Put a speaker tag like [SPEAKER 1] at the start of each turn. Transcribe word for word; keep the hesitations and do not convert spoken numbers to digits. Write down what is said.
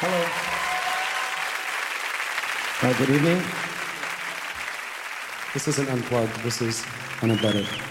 [SPEAKER 1] Hello. Hi, good evening. This isn't unplugged, this is unabutted.